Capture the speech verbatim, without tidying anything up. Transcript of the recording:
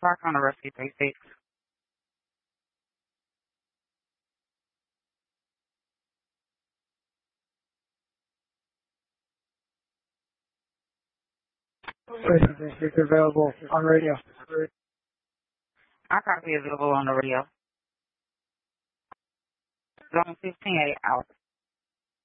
Park on the Rescue three six. Rescue three six available on radio. Our copy is available on the radio. Zone fifteen eight out.